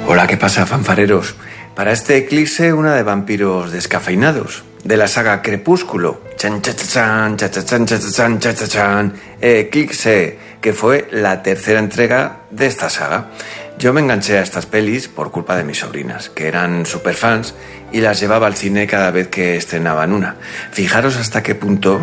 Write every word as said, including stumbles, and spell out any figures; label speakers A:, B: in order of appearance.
A: Hola, ¿qué pasa, fanfareros? Para este eclipse, una de vampiros descafeinados, de la saga Crepúsculo. Chan, cha, cha, chan, cha, cha, chan, cha, cha, chan, cha, cha, chan. Eclipse, que fue la tercera entrega de esta saga. Yo me enganché a estas pelis por culpa de mis sobrinas, que eran superfans, y las llevaba al cine cada vez que estrenaban una. Fijaros hasta qué punto